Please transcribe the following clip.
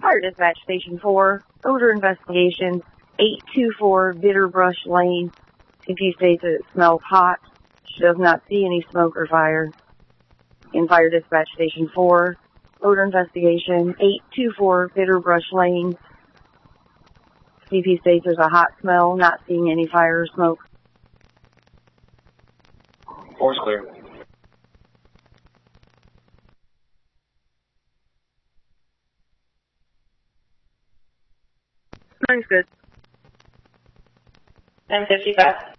Fire Dispatch Station 4, odor investigation, 824 Bitter Brush Lane. CP states that it smells hot. She does not see any smoke or fire. In Fire Dispatch Station 4, odor investigation, 824 Bitter Brush Lane. CP states there's a hot smell, not seeing any fire or smoke. 4's clear. Nine's good. 10:55.